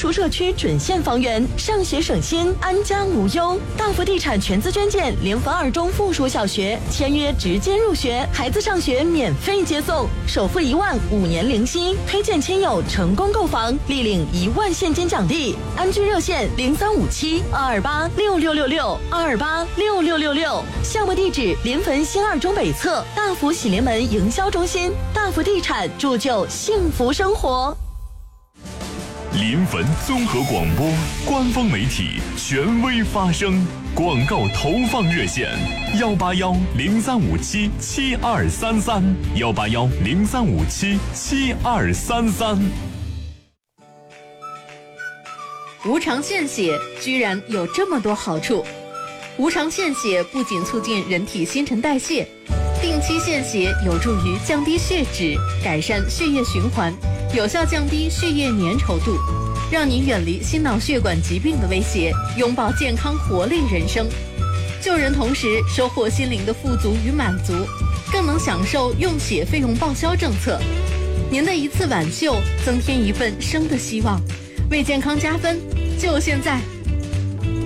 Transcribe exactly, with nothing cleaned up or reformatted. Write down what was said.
熟社区准现房源，上学省心，安家无忧。大福地产全资捐建联合二中附属小学，签约直接入学，孩子上学免费接送，首付一万，五年零息。推荐亲友成功购房，立领一万现金奖励。安居热线零三五七二二八六六六六二二八六六六六。项目地址临汾新二中北侧大福喜临门营销中心。大福地产铸就幸福生活。 临汾综合广播官方媒体，权威发声。广告投放热线：幺八幺零三五七七二三三，幺八幺零三五七七二三三。 无偿献血居然有这么多好处！无偿献血不仅促进人体新陈代谢，定期献血有助于降低血脂，改善血液循环，有效降低血液粘稠度，让你远离心脑血管疾病的威胁，拥抱健康活力人生。救人同时收获心灵的富足与满足，更能享受用血费用报销政策。您的一次挽救，增添一份生的希望，为健康加分，就现在！